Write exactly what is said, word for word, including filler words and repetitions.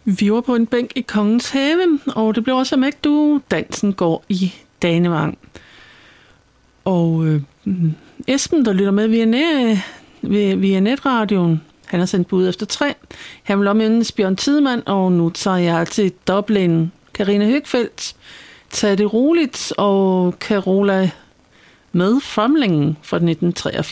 Vi var på en bænk i Kongens Have, og det blev også med, at du dansen går i Danevang. Og øh, Esben, der lytter med via, net, via, via netradioen, han har sendt bud efter tre. Han vil omvendes Bjørn Tidemand, og nu tager jeg til Dublin. Karina Høgfeldt, Tag det roligt, og Carola med Famlingen fra nitten treogfirs.